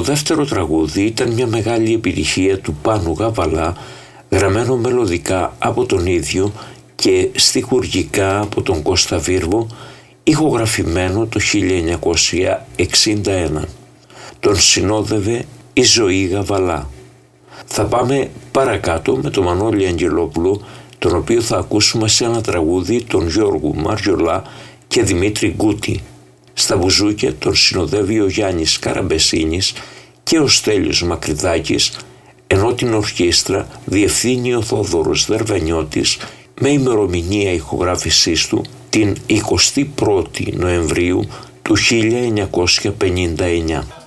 δεύτερο τραγούδι ήταν μια μεγάλη επιτυχία του Πάνου Γαβαλά, γραμμένο μελωδικά από τον ίδιο και στιχουργικά από τον Κώστα Βίρβο, ηχογραφημένο το 1961. Τον συνόδευε η Ζωή Γαβαλά. Θα πάμε παρακάτω με τον Μανώλη Αγγελόπουλο, τον οποίο θα ακούσουμε σε ένα τραγούδι των Γιώργου Μαριολά και Δημήτρη Γκούτη. Στα μπουζούκια τον συνοδεύει ο Γιάννης Καραμπεσίνης και ο Στέλιος Μακρυδάκης, ενώ την ορχήστρα διευθύνει ο Θόδωρος Δερβενιώτης με ημερομηνία ηχογράφησής του την 21η Νοεμβρίου του 1959.